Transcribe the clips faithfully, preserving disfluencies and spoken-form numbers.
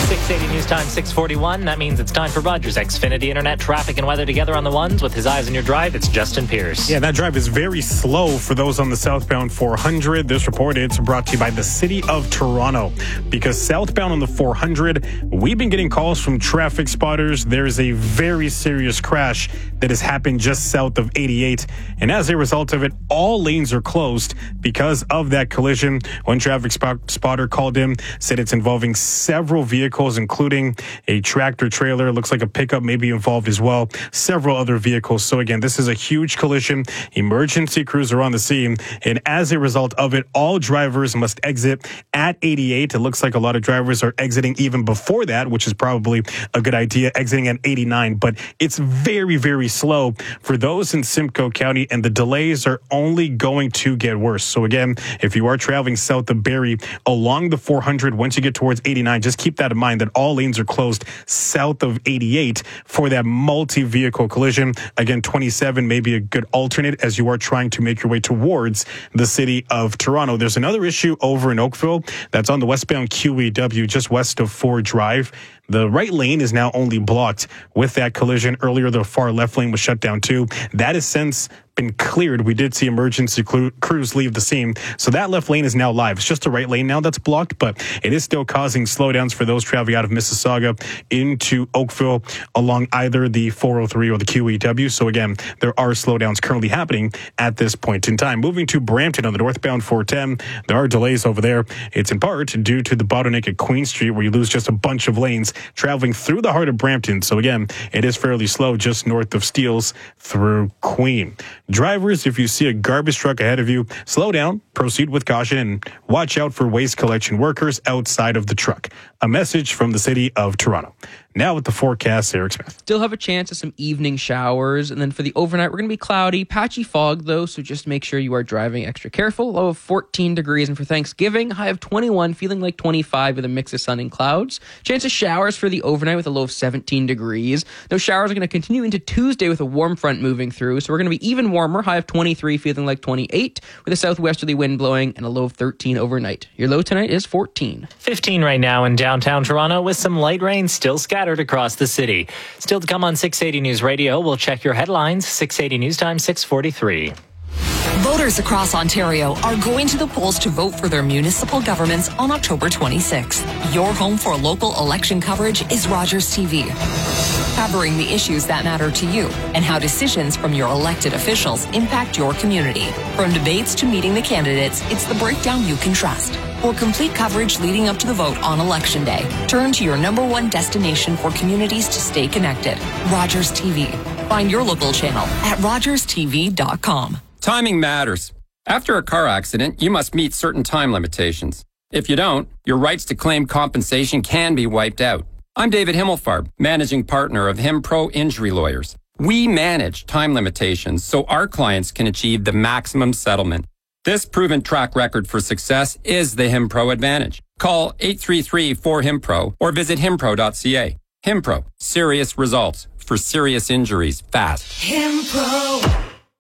six eighty News Time, six forty-one. That means it's time for Rogers Xfinity Internet traffic and weather together on the ones. With his eyes on your drive, it's Justin Pierce. Yeah, that drive is very slow for those on the southbound four hundred. This report is brought to you by the City of Toronto. Because southbound on the four hundred, we've been getting calls from traffic spotters. There's a very serious crash that has happened just south of eighty-eight. And as a result of it, all lanes are closed because of that collision. One traffic spot- spotter called in, said it's involving several vehicles, including a tractor trailer. Looks like a pickup may be involved as well. Several other vehicles. So again, this is a huge collision. Emergency crews are on the scene. And as a result of it, all drivers must exit at eighty-eight. It looks like a lot of drivers are exiting even before that, which is probably a good idea, exiting at eighty-nine. But it's very, very slow for those in Simcoe County, and the delays are only going to get worse. So again, if you are traveling south of Barrie along the four hundred, once you get towards eighty-nine, just keep that in mind that all lanes are closed south of eighty-eight for that multi-vehicle collision. Again, twenty-seven may be a good alternate as you are trying to make your way towards the City of Toronto. There's another issue over in Oakville that's on the westbound Q E W just west of Ford Drive. The right lane is now only blocked with that collision. Earlier, the far left lane was shut down too. That has since been cleared. We did see emergency clu- crews leave the scene. So that left lane is now live. It's just the right lane now that's blocked, but it is still causing slowdowns for those traveling out of Mississauga into Oakville along either the four oh three or the Q E W. So again, there are slowdowns currently happening at this point in time. Moving to Brampton on the northbound four ten, there are delays over there. It's in part due to the bottleneck at Queen Street where you lose just a bunch of lanes traveling through the heart of Brampton. So again, it is fairly slow just north of Steeles through Queen. Drivers, if you see a garbage truck ahead of you, slow down, proceed with caution, and watch out for waste collection workers outside of the truck. A message from the City of Toronto. Now with the forecast, Eric Smith. Still have a chance of some evening showers. And then for the overnight, we're going to be cloudy, patchy fog, though. So just make sure you are driving extra careful. Low of fourteen degrees. And for Thanksgiving, high of twenty-one, feeling like twenty-five with a mix of sun and clouds. Chance of showers for the overnight with a low of seventeen degrees. Those showers are going to continue into Tuesday with a warm front moving through. So we're going to be even warmer, high of twenty-three, feeling like twenty-eight, with a southwesterly wind blowing and a low of thirteen overnight. Your low tonight is fourteen. fifteen right now in downtown Toronto with some light rain still scattered across the city. Still to come on six eighty News Radio, we'll check your headlines. six eighty News Time, six forty-three. Voters across Ontario are going to the polls to vote for their municipal governments on October twenty-sixth. Your home for local election coverage is Rogers T V. Covering the issues that matter to you and how decisions from your elected officials impact your community. From debates to meeting the candidates, it's the breakdown you can trust. For complete coverage leading up to the vote on Election Day, turn to your number one destination for communities to stay connected, Rogers T V. Find your local channel at rogers t v dot com. Timing matters. After a car accident, you must meet certain time limitations. If you don't, your rights to claim compensation can be wiped out. I'm David Himmelfarb, managing partner of HimPro Injury Lawyers. We manage time limitations so our clients can achieve the maximum settlement. This proven track record for success is the HimPro advantage. Call eight three three four HimPro or visit himpro dot c a. HimPro, serious results for serious injuries fast. HimPro.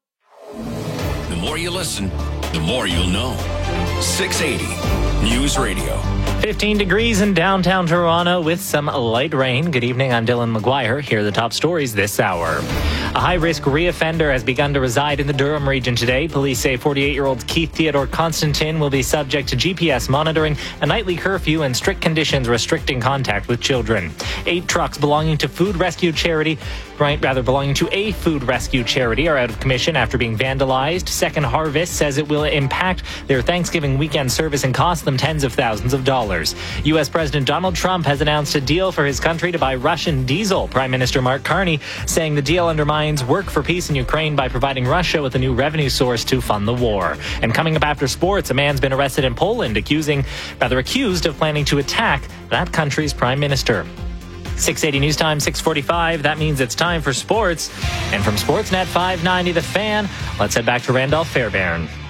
The more you listen, the more you'll know. six eighty News Radio. fifteen degrees in downtown Toronto with some light rain. Good evening, I'm Dylan McGuire. Here are the top stories this hour. A high-risk reoffender has begun to reside in the Durham region today. Police say forty-eight-year-old Keith Theodore Constantin will be subject to G P S monitoring, a nightly curfew, and strict conditions restricting contact with children. Eight trucks belonging to food rescue charity, right, rather belonging to a food rescue charity, are out of commission after being vandalized. Second Harvest says it will impact their Thanksgiving weekend service and cost them tens of thousands of dollars. U S President Donald Trump has announced a deal for his country to buy Russian diesel. Prime Minister Mark Carney saying the deal undermines work for peace in Ukraine by providing Russia with a new revenue source to fund the war. And coming up after sports, a man's been arrested in Poland accusing, rather accused of planning to attack that country's prime minister. six eighty News Time, six forty-five. That means it's time for sports. And from Sportsnet five ninety The Fan, let's head back to Randolph Fairbairn.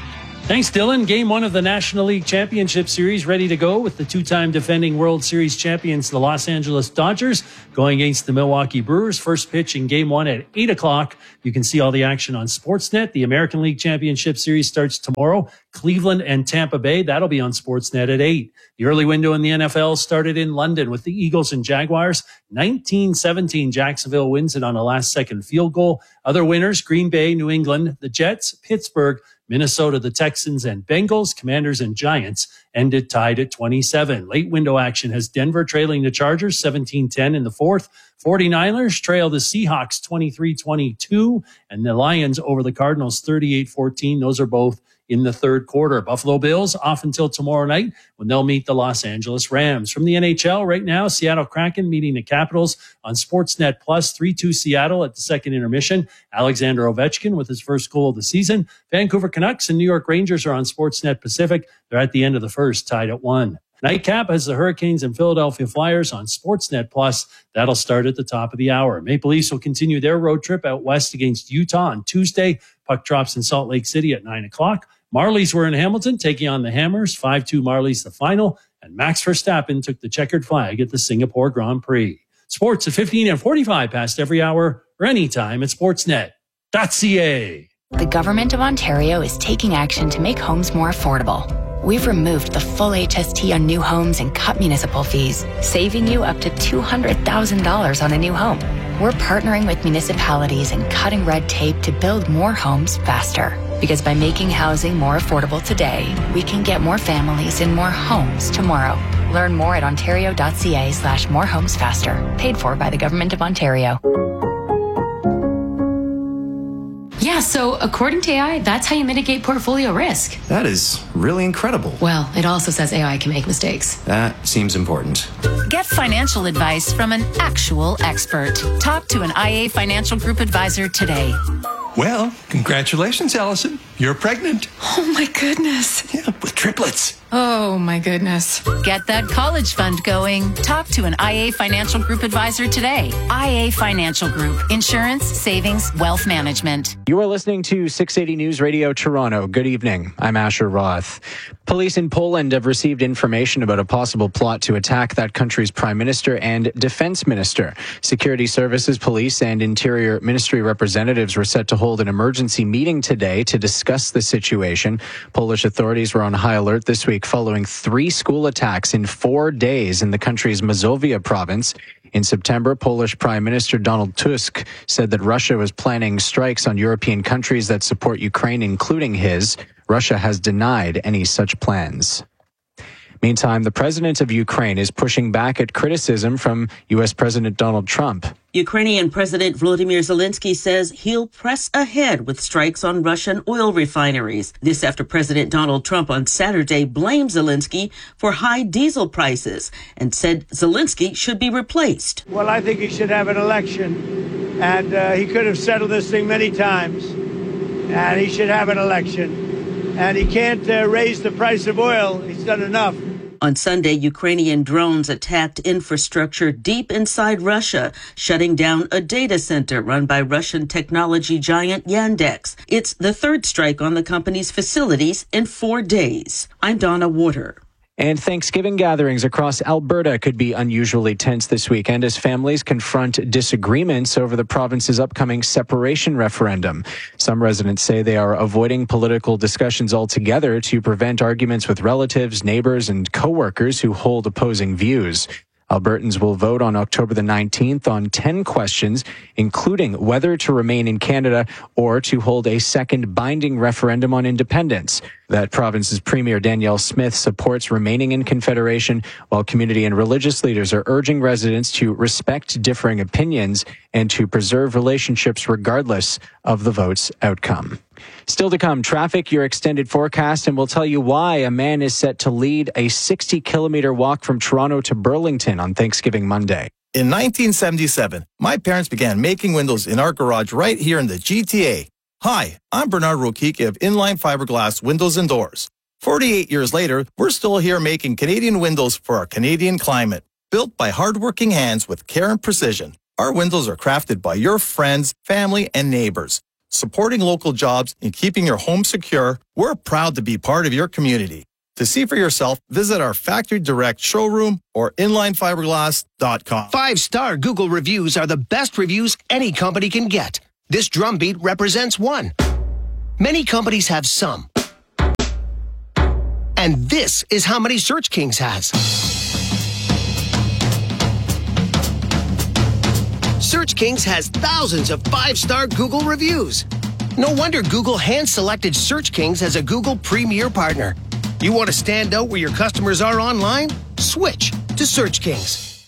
Thanks, Dylan. Game one of the National League Championship Series ready to go with the two-time defending World Series champions, the Los Angeles Dodgers, going against the Milwaukee Brewers. First pitch in game one at eight o'clock. You can see all the action on Sportsnet. The American League Championship Series starts tomorrow. Cleveland and Tampa Bay. That'll be on Sportsnet at eight. The early window in the N F L started in London with the Eagles and Jaguars. nineteen seventeen, Jacksonville wins it on a last-second field goal. Other winners, Green Bay, New England, the Jets, Pittsburgh, Minnesota, the Texans, and Bengals. Commanders and Giants ended tied at twenty-seven. Late window action has Denver trailing the Chargers seventeen ten in the fourth. forty-niners trail the Seahawks twenty-three twenty-two, and the Lions over the Cardinals thirty-eight fourteen. Those are both in the third quarter. Buffalo Bills off until tomorrow night when they'll meet the Los Angeles Rams. From the N H L right now, Seattle Kraken meeting the Capitals on Sportsnet Plus, three two Seattle at the second intermission. Alexander Ovechkin with his first goal of the season. Vancouver Canucks and New York Rangers are on Sportsnet Pacific. They're at the end of the first, tied at one. Nightcap has the Hurricanes and Philadelphia Flyers on Sportsnet Plus. That'll start at the top of the hour. Maple Leafs will continue their road trip out west against Utah on Tuesday. Puck drops in Salt Lake City at nine o'clock. Marlies were in Hamilton taking on the Hammers. five two Marlies the final. And Max Verstappen took the checkered flag at the Singapore Grand Prix. Sports at fifteen and forty-five past every hour or anytime at sportsnet dot c a. The Government of Ontario is taking action to make homes more affordable. We've removed the full H S T on new homes and cut municipal fees, saving you up to two hundred thousand dollars on a new home. We're partnering with municipalities and cutting red tape to build more homes faster. Because by making housing more affordable today, we can get more families in more homes tomorrow. Learn more at ontario.ca slash more homes faster. Paid for by the Government of Ontario. Yeah, so according to A I, that's how you mitigate portfolio risk. That is really incredible. Well, it also says A I can make mistakes. That seems important. Get financial advice from an actual expert. Talk to an I A Financial Group advisor today. Well, congratulations, Allison. You're pregnant. Oh, my goodness. Yeah, with triplets. Oh, my goodness. Get that college fund going. Talk to an I A Financial Group advisor today. I A Financial Group. Insurance, savings, wealth management. You are listening to six eighty News Radio Toronto. Good evening. I'm Asher Roth. Police in Poland have received information about a possible plot to attack that country's prime minister and defense minister. Security services, police, and interior ministry representatives were set to hold an emergency meeting today to discuss the situation. Polish authorities were on high alert this week following three school attacks in four days in the country's Mazovia province. In September, Polish Prime Minister Donald Tusk said that Russia was planning strikes on European countries that support Ukraine, including his. Russia has denied any such plans. Meantime, the president of Ukraine is pushing back at criticism from U S President Donald Trump. Ukrainian President Volodymyr Zelensky says he'll press ahead with strikes on Russian oil refineries. This after President Donald Trump on Saturday blamed Zelensky for high diesel prices and said Zelensky should be replaced. Well, I think he should have an election, and uh, he could have settled this thing many times, and he should have an election. And he can't uh, raise the price of oil. He's done enough. On Sunday, Ukrainian drones attacked infrastructure deep inside Russia, shutting down a data center run by Russian technology giant Yandex. It's the third strike on the company's facilities in four days. I'm Donna Water. And Thanksgiving gatherings across Alberta could be unusually tense this weekend as families confront disagreements over the province's upcoming separation referendum. Some residents say they are avoiding political discussions altogether to prevent arguments with relatives, neighbors, and co-workers who hold opposing views. Albertans will vote on October the nineteenth on ten questions, including whether to remain in Canada or to hold a second binding referendum on independence. That province's Premier Danielle Smith supports remaining in Confederation, while community and religious leaders are urging residents to respect differing opinions and to preserve relationships regardless of the vote's outcome. Still to come, traffic, your extended forecast, and we'll tell you why a man is set to lead a sixty kilometer walk from Toronto to Burlington on Thanksgiving Monday. In nineteen seventy-seven, my parents began making windows in our garage right here in the G T A. Hi, I'm Bernard Rokiki of Inline Fiberglass Windows and Doors. forty-eight years later, we're still here making Canadian windows for our Canadian climate. Built by hardworking hands with care and precision, our windows are crafted by your friends, family, and neighbors. supporting local jobs, and keeping your home secure, we're proud to be part of your community. To see for yourself, visit our Factory Direct showroom or inline fiberglass dot com. Five-star Google reviews are the best reviews any company can get. This drumbeat represents one. Many companies have some. And this is how many Search Kings has. Search Kings has thousands of five-star Google reviews. No wonder Google hand-selected Search Kings as a Google Premier Partner. You want to stand out where your customers are online? Switch to Search Kings.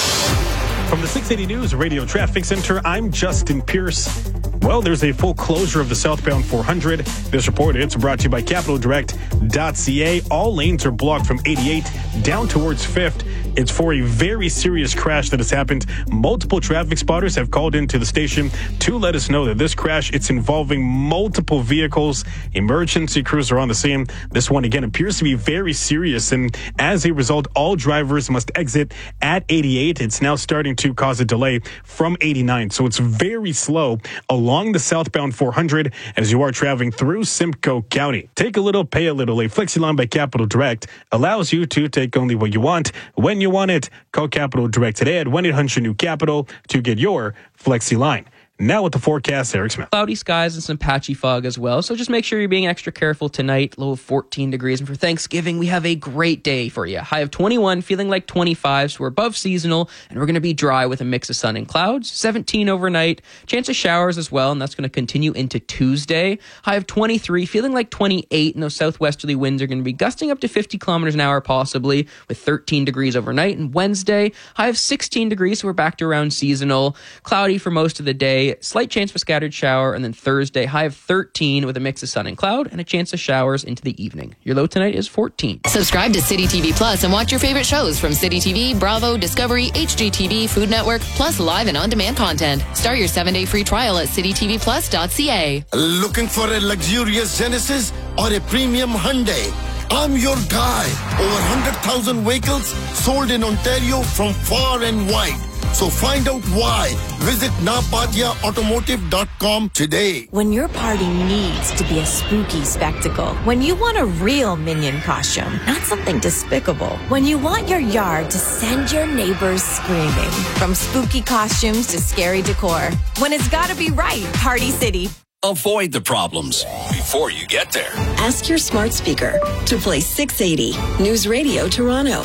From the six eighty News Radio Traffic Center, I'm Justin Pierce. Well, there's a full closure of the southbound four hundred. This report is brought to you by capital direct dot c a. All lanes are blocked from eighty-eight down towards fifth. It's for a very serious crash that has happened. Multiple traffic spotters have called into the station to let us know that this crash, it's involving multiple vehicles. Emergency crews are on the scene. This one, again, appears to be very serious. And as a result, all drivers must exit at eighty-eight. It's now starting to cause a delay from eighty-nine. So it's very slow along the southbound four hundred as you are traveling through Simcoe County. Take a little, pay a little. A FlexiLine by Capital Direct allows you to take only what you want when you want it. Call Capital Direct today at one eight hundred new capital to get your FlexiLine. Now with the forecast, Eric Smith. Cloudy skies and some patchy fog as well. So just make sure you're being extra careful tonight. Low of fourteen degrees. And for Thanksgiving, we have a great day for you. High of twenty-one, feeling like twenty-five. So we're above seasonal. And we're going to be dry with a mix of sun and clouds. seventeen overnight. Chance of showers as well. And that's going to continue into Tuesday. High of twenty-three, feeling like twenty-eight. And those southwesterly winds are going to be gusting up to fifty kilometers an hour possibly, with thirteen degrees overnight. And Wednesday, high of sixteen degrees. So we're back to around seasonal. Cloudy for most of the day. Slight chance of a scattered shower, and then Thursday, high of thirteen with a mix of sun and cloud, and a chance of showers into the evening. Your low tonight is fourteen. Subscribe to City T V Plus and watch your favorite shows from City T V, Bravo, Discovery, H G T V, Food Network, plus live and on-demand content. Start your seven-day free trial at city t v plus dot c a. Looking for a luxurious Genesis or a premium Hyundai? I'm your guy. Over one hundred thousand vehicles sold in Ontario from far and wide. So find out why. Visit napatia automotive dot com today. When your party needs to be a spooky spectacle, when you want a real Minion costume, not something despicable, when you want your yard to send your neighbors screaming, from spooky costumes to scary decor, when it's gotta be right, Party City. Avoid the problems before you get there. Ask your smart speaker to play six eighty News Radio Toronto.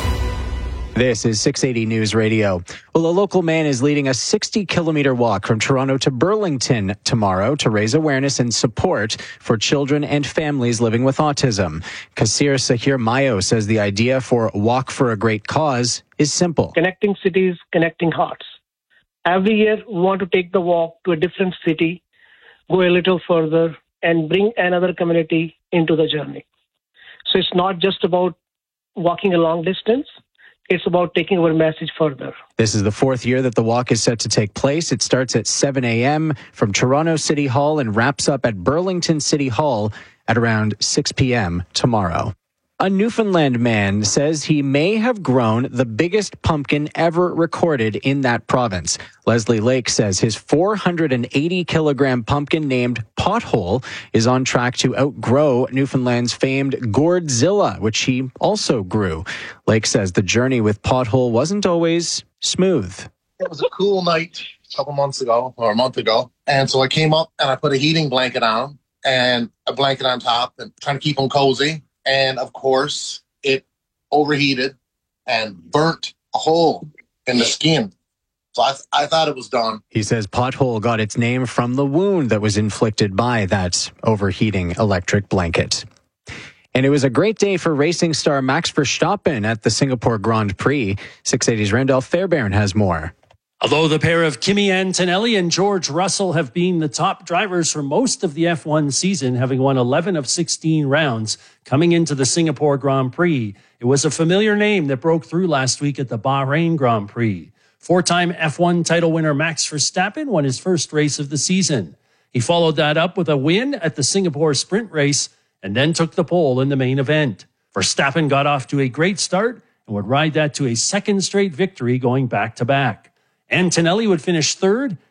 This is six eighty News Radio. Well, a local man is leading a sixty kilometer walk from Toronto to Burlington tomorrow to raise awareness and support for children and families living with autism. Kasir Sahir Mayo says the idea for Walk for a Great Cause is simple. Connecting cities, connecting hearts. Every year, we want to take the walk to a different city, go a little further, and bring another community into the journey. So it's not just about walking a long distance. It's about taking our message further. This is the fourth year that the walk is set to take place. It starts at seven a.m. from Toronto City Hall and wraps up at Burlington City Hall at around six p.m. tomorrow. A Newfoundland man says he may have grown the biggest pumpkin ever recorded in that province. Leslie Lake says his four hundred eighty kilogram pumpkin named Pothole is on track to outgrow Newfoundland's famed Gourdzilla, which he also grew. Lake says the journey with Pothole wasn't always smooth. It was a cool night a couple months ago, or a month ago, and so I came up and I put a heating blanket on him and a blanket on top and trying to keep him cozy. And, of course, it overheated and burnt a hole in the skin. So I, th- I thought it was done. He says Pothole got its name from the wound that was inflicted by that overheating electric blanket. And it was a great day for racing star Max Verstappen at the Singapore Grand Prix. six eighty's Randolph Fairbairn has more. Although the pair of Kimi Antonelli and George Russell have been the top drivers for most of the F one season, having won eleven of sixteen rounds coming into the Singapore Grand Prix, it was a familiar name that broke through last week at the Bahrain Grand Prix. Four-time F one title winner Max Verstappen won his first race of the season. He followed that up with a win at the Singapore Sprint race and then took the pole in the main event. Verstappen got off to a great start and would ride that to a second straight victory going back-to-back. Antonelli would finish third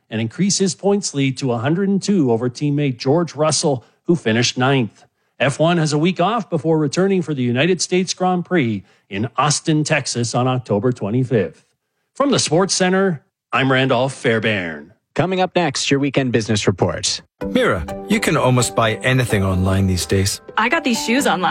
and increase his points lead to one hundred two over teammate George Russell, who finished ninth. F one has a week off before returning for the United States Grand Prix in Austin, Texas on October twenty-fifth. From the Sports Center, I'm Randolph Fairbairn. Coming up next, your weekend business report. Mira, you can almost buy anything online these days. I got these shoes online.